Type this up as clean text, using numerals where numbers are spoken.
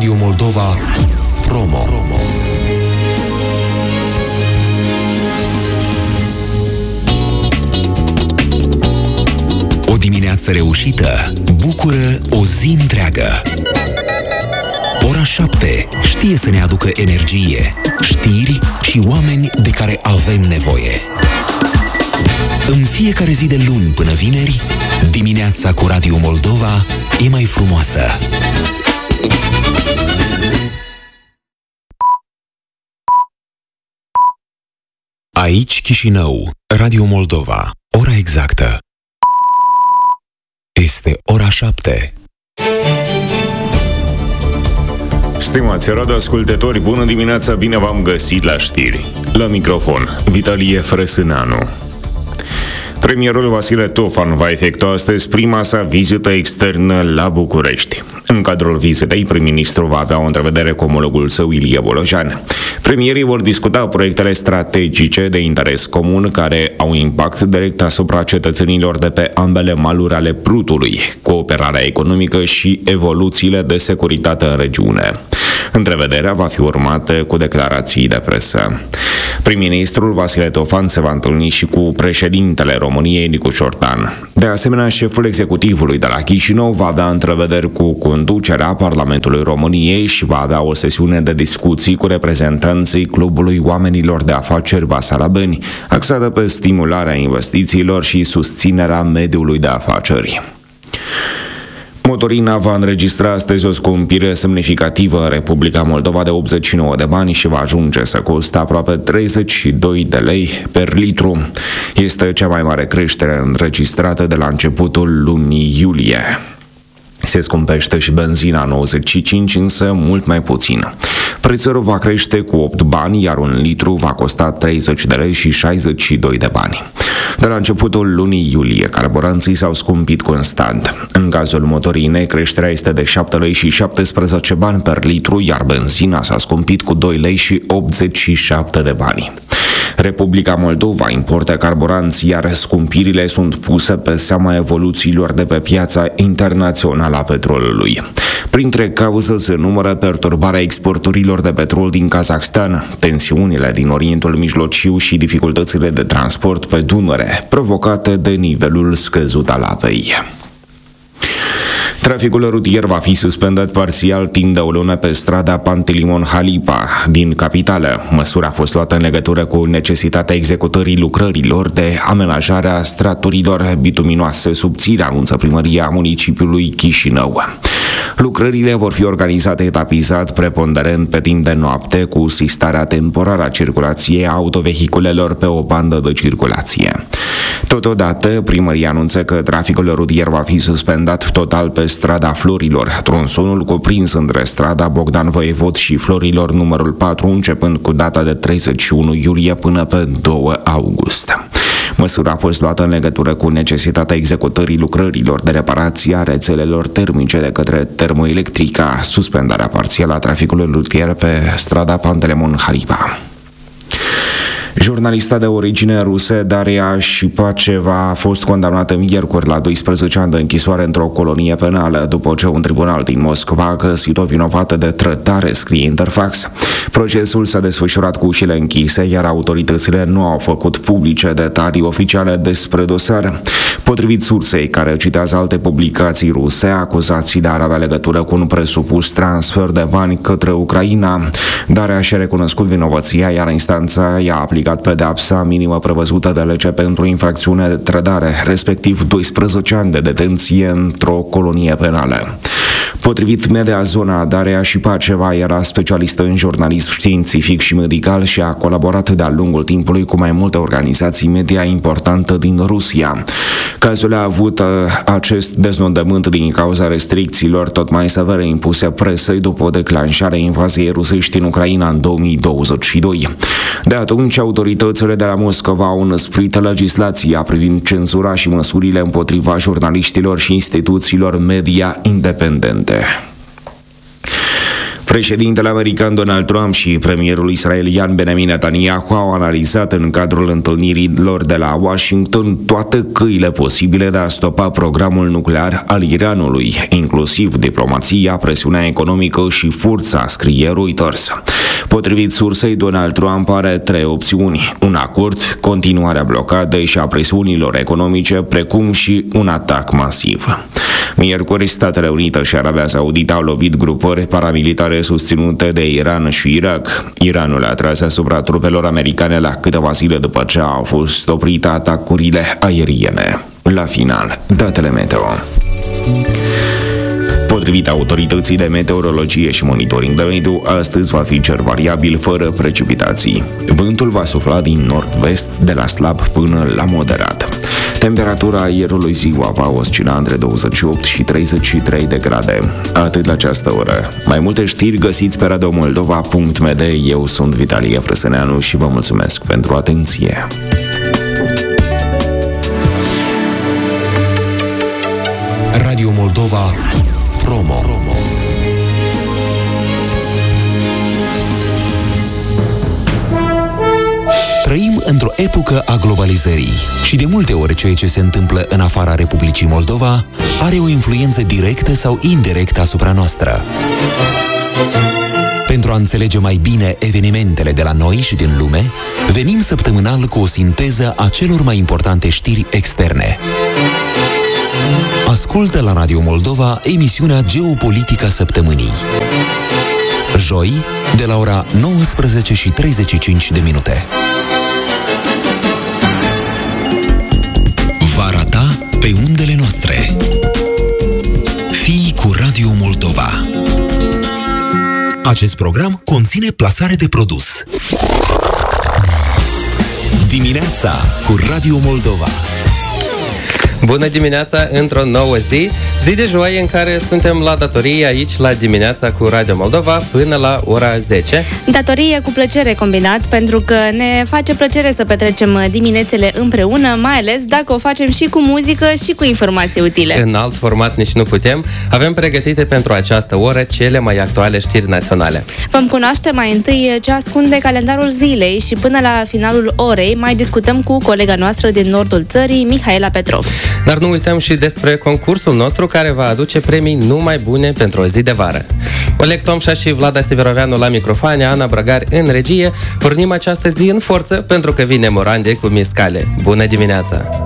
Radio Moldova Promo. O dimineață reușită bucură o zi întreagă. Ora 7 știe să ne aducă energie, știri și oameni de care avem nevoie. În fiecare zi de luni până vineri, dimineața cu Radio Moldova e mai frumoasă. Aici Chișinău, Radio Moldova. Ora exactă este ora 7. Stimați radioascultători, bună dimineața, bine v-am găsit la știri. La microfon, Vitalie Frăsâneanu. Premierul Vasile Tofan va efectua astăzi prima sa vizită externă la București. În cadrul vizitei, prim-ministrul va avea o întrevedere cu omologul său, Ilie Bolojan. Premierii vor discuta proiectele strategice de interes comun care au impact direct asupra cetățenilor de pe ambele maluri ale Prutului, cooperarea economică și evoluțiile de securitate în regiune. Întrevederea va fi urmată cu declarații de presă. Prim-ministrul Vasile Tofan se va întâlni și cu președintele României, Nicu Ciordan. De asemenea, șeful executivului de la Chișinău va avea întrevederi cu conducerea Parlamentului României și va avea o sesiune de discuții cu reprezentanții Clubului Oamenilor de Afaceri Basalabeni, axată pe stimularea investițiilor și susținerea mediului de afaceri. Motorina va înregistra astăzi o scumpire semnificativă în Republica Moldova de 89 de bani și va ajunge să coste aproape 32 de lei per litru. Este cea mai mare creștere înregistrată de la începutul lunii iulie. Se scumpește și benzina 95, însă mult mai puțin. Prețul va crește cu 8 bani, iar un litru va costa 30 de lei și 62 de bani. De la începutul lunii iulie, carburanții s-au scumpit constant. În cazul motorinei, creșterea este de 7 lei și 17 bani per litru, iar benzina s-a scumpit cu 2 lei și 87 de bani. Republica Moldova importă carburanți, iar scumpirile sunt puse pe seama evoluțiilor de pe piața internațională a petrolului. Printre cauze se numără perturbarea exporturilor de petrol din Kazakhstan, tensiunile din Orientul Mijlociu și dificultățile de transport pe Dunăre, provocate de nivelul scăzut al apei. Traficul rutier va fi suspendat parțial timp de o lună pe strada Pantelimon Halipa din capitală. Măsura a fost luată în legătură cu necesitatea executării lucrărilor de amenajare a straturilor bituminoase subțire, anunță primăria municipiului Chișinău. Lucrările vor fi organizate etapizat, preponderent pe timp de noapte, cu sistarea temporară a circulației autovehiculelor pe o bandă de circulație. Totodată, primăria anunță că traficul rutier va fi suspendat total pe strada Florilor, tronsonul cuprins între strada Bogdan Voievod și Florilor numărul 4, începând cu data de 31 iulie până pe 2 august. Măsura a fost luată în legătură cu necesitatea executării lucrărilor de reparație a rețelelor termice de către Termoelectrica, suspendarea parțială a traficului rutier pe strada Pantelimon Halipa. Jurnalista de origine rusă Daria Shipacheva a fost condamnată miercuri la 12 ani de închisoare într-o colonie penală, după ce un tribunal din Moscova a găsit-o vinovată de trădare, scrie Interfax. Procesul s-a desfășurat cu ușile închise, iar autoritățile nu au făcut publice detalii oficiale despre dosar. Potrivit sursei, care citează alte publicații ruse, acuzațiile ar avea legătură cu un presupus transfer de bani către Ucraina. Daria și-a recunoscut vinovăția, iar instanța i-a aplicat pedeapsa minimă prevăzută de lege pentru infracțiune de trădare, respectiv 12 ani de detenție într-o colonie penală. Potrivit Media Zona, Daria Shipacheva era specialistă în jurnalism științific și medical și a colaborat de-a lungul timpului cu mai multe organizații media importante din Rusia. Cazul a avut acest deznodământ din cauza restricțiilor tot mai severe impuse presei după declanșarea invaziei rusești în Ucraina în 2022. De atunci, autoritățile de la Moscova au înăsprit legislația privind cenzura și măsurile împotriva jurnaliștilor și instituțiilor media independente. Președintele american Donald Trump și premierul israelian Benjamin Netanyahu au analizat în cadrul întâlnirilor de la Washington toate căile posibile de a stopa programul nuclear al Iranului, inclusiv diplomația, presiunea economică și forța, scrie Reuters. Potrivit sursei, Donald Trump are 3 opțiuni: un acord, continuarea blocadei și a presiunilor economice, precum și un atac masiv. Miercuri, Statele Unite și Arabia Saudită au lovit grupări paramilitare susținute de Iran și Irak. Iranul a tras asupra trupelor americane la câteva zile după ce au fost oprite atacurile aeriene. La final, datele meteo. Potrivit autorității de meteorologie și monitoring de mediu, astăzi va fi cer variabil fără precipitații. Vântul va sufla din nord-vest de la slab până la moderat. Temperatura aerului ziua va oscila între 28 și 33 de grade. Atât la această oră. Mai multe știri găsiți pe radiomoldova.md. Eu sunt Vitalie Frăsăneanu și vă mulțumesc pentru atenție. Radio Moldova Promo. Trăim într-o epocă a globalizării și de multe ori ceea ce se întâmplă în afara Republicii Moldova are o influență directă sau indirectă asupra noastră. Pentru a înțelege mai bine evenimentele de la noi și din lume, venim săptămânal cu o sinteză a celor mai importante știri externe. Ascultă la Radio Moldova emisiunea Geopolitica Săptămânii. Joi, de la ora 19:35. Vara ta pe undele noastre. Fii cu Radio Moldova. Acest program conține plasare de produs. Dimineața cu Radio Moldova. Bună dimineața într-o nouă zi de joi în care suntem la datorie aici la Dimineața cu Radio Moldova până la ora 10. Datorie cu plăcere combinat, pentru că ne face plăcere să petrecem diminețele împreună, mai ales dacă o facem și cu muzică și cu informații utile. În alt format nici nu putem. Avem pregătite pentru această oră cele mai actuale știri naționale. Vom cunoaște mai întâi ce ascunde calendarul zilei și până la finalul orei mai discutăm cu colega noastră din nordul țării, Mihaela Petrov. Dar nu uităm și despre concursul nostru care va aduce premii numai bune pentru o zi de vară. Oleg Tomșa și Vlada Severoveanu la microfoane, Ana Brăgari în regie. Pornim această zi în forță pentru că vine Morande cu Miscale. Bună dimineața!